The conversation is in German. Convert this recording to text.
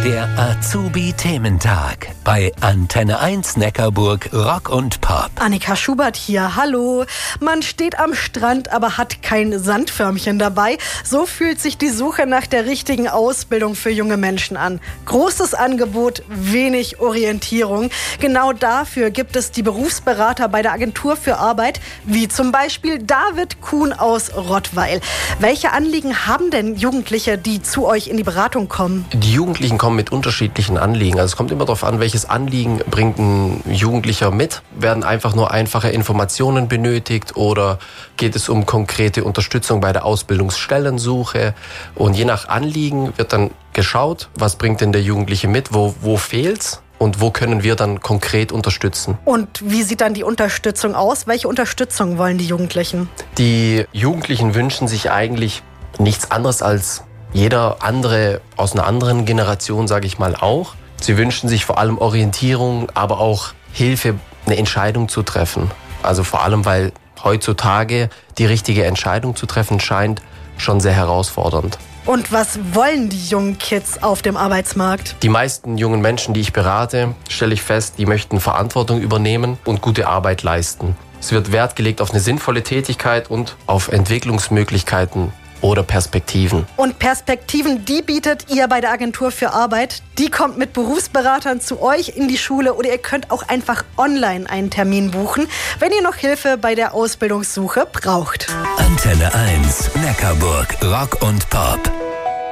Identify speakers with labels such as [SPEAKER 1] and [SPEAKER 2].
[SPEAKER 1] Der Azubi-Thementag bei Antenne 1 Neckarburg Rock und Pop.
[SPEAKER 2] Annika Schubert hier, hallo. Man steht am Strand, aber hat kein Sandförmchen dabei. So fühlt sich die Suche nach der richtigen Ausbildung für junge Menschen an. Großes Angebot, wenig Orientierung. Genau dafür gibt es die Berufsberater bei der Agentur für Arbeit, wie zum Beispiel David Kuhn aus Rottweil. Welche Anliegen haben denn Jugendliche, die zu euch in die Beratung kommen?
[SPEAKER 3] Die Jugendlichen kommen mit unterschiedlichen Anliegen. Also es kommt immer darauf an, welches Anliegen bringt ein Jugendlicher mit. Werden einfach nur einfache Informationen benötigt oder geht es um konkrete Unterstützung bei der Ausbildungsstellensuche? Und je nach Anliegen wird dann geschaut, was bringt denn der Jugendliche mit, wo fehlt's? Und wo können wir dann konkret unterstützen?
[SPEAKER 2] Und wie sieht dann die Unterstützung aus? Welche Unterstützung wollen die Jugendlichen?
[SPEAKER 3] Die Jugendlichen wünschen sich eigentlich nichts anderes als jeder andere aus einer anderen Generation, sage ich mal, auch. Sie wünschen sich vor allem Orientierung, aber auch Hilfe, eine Entscheidung zu treffen. Also vor allem, weil heutzutage die richtige Entscheidung zu treffen scheint schon sehr herausfordernd.
[SPEAKER 2] Und was wollen die jungen Kids auf dem Arbeitsmarkt?
[SPEAKER 3] Die meisten jungen Menschen, die ich berate, stelle ich fest, die möchten Verantwortung übernehmen und gute Arbeit leisten. Es wird Wert gelegt auf eine sinnvolle Tätigkeit und auf Entwicklungsmöglichkeiten oder Perspektiven.
[SPEAKER 2] Und Perspektiven, die bietet ihr bei der Agentur für Arbeit. Die kommt mit Berufsberatern zu euch in die Schule oder ihr könnt auch einfach online einen Termin buchen, wenn ihr noch Hilfe bei der Ausbildungssuche braucht.
[SPEAKER 1] Antenne 1 Neckarburg Rock und Pop.